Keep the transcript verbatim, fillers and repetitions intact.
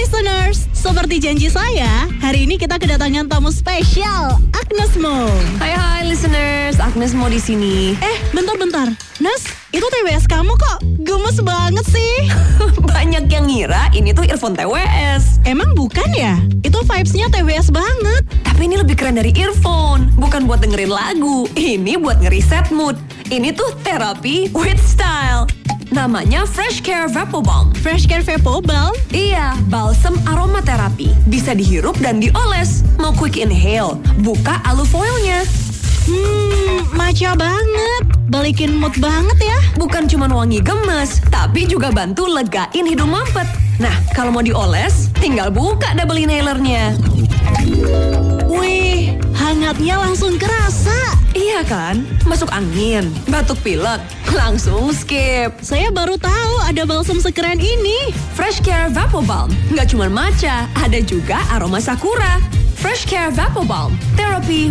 listeners, seperti janji saya, hari ini kita kedatangan tamu spesial, Agnes Mo. Hai hai listeners, Agnes Mo di sini. Eh, bentar-bentar. Nes, itu T W S kamu kok gemes banget sih. Banyak yang ngira ini tuh earphone T W S. Emang bukan ya? Itu vibes-nya T W S banget. Tapi ini lebih keren dari earphone. Bukan buat dengerin lagu, ini buat ngeriset mood. Ini tuh terapi with style. Namanya Fresh Care Vapor Balm. Fresh Care Vapor Balm? Iya, balsem aromaterapi. Bisa dihirup dan dioles. Mau quick inhale? Buka alufoilnya. Hmm, matcha banget. Balikin mood banget ya. Bukan cuma wangi gemes, tapi juga bantu legain hidung mampet. Nah, kalau mau dioles, tinggal buka double inhalernya. Wih, hangatnya langsung kerasa. Iya kan? Masuk angin, batuk pilek, langsung skip. Saya baru tahu ada balsam sekeren ini. Fresh Care Vapor Balm. Nggak cuma matcha, ada juga aroma sakura. Fresh Care Vapor Balm. Therapy